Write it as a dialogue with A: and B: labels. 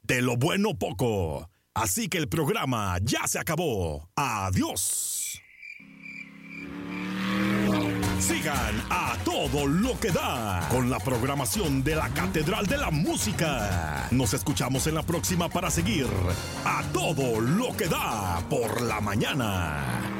A: de lo bueno poco. Así que el programa ya se acabó. Adiós. Sigan a todo lo que da con la programación de la Catedral de la Música. Nos escuchamos en la próxima para seguir a todo lo que da por la mañana.